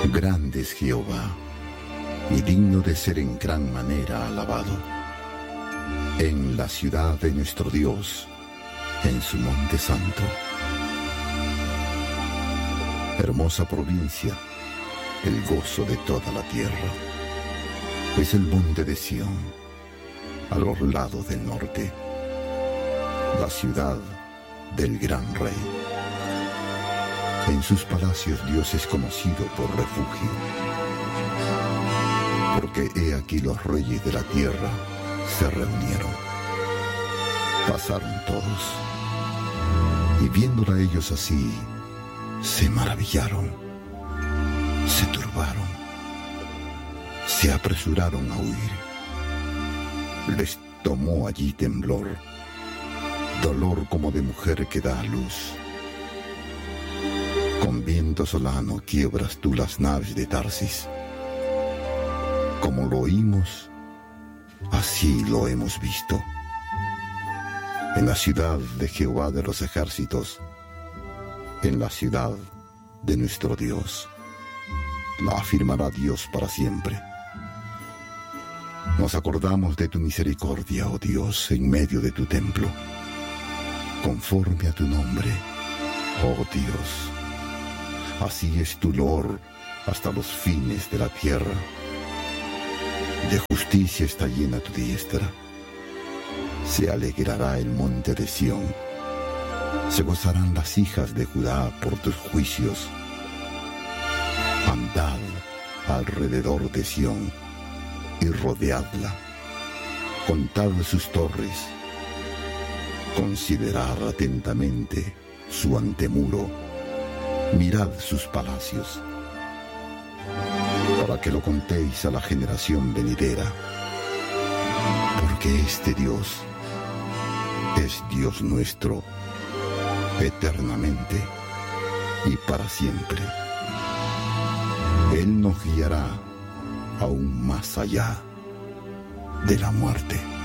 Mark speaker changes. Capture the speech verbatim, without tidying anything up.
Speaker 1: Grande es Jehová, y digno de ser en gran manera alabado, en la ciudad de nuestro Dios, en su monte santo. Hermosa provincia, el gozo de toda la tierra, es el monte de Sión, a los lados del norte, la ciudad del gran rey. En sus palacios Dios es conocido por refugio, porque he aquí los reyes de la tierra se reunieron. Pasaron todos, y viéndola ellos así, se maravillaron, se turbaron, se apresuraron a huir. Les tomó allí temblor, dolor como de mujer que da a luz. Con viento solano quiebras tú las naves de Tarsis. Como lo oímos, así lo hemos visto. En la ciudad de Jehová de los ejércitos, en la ciudad de nuestro Dios, la afirmará Dios para siempre. Nos acordamos de tu misericordia, oh Dios, en medio de tu templo, conforme a tu nombre, oh Dios. Así es tu loor hasta los fines de la tierra. De justicia está llena tu diestra. Se alegrará el monte de Sión. Se gozarán las hijas de Judá por tus juicios. Andad alrededor de Sión y rodeadla. Contad sus torres. Considerad atentamente su antemuro. Mirad sus palacios, para que lo contéis a la generación venidera, porque este Dios es Dios nuestro, eternamente y para siempre. Él nos guiará aún más allá de la muerte.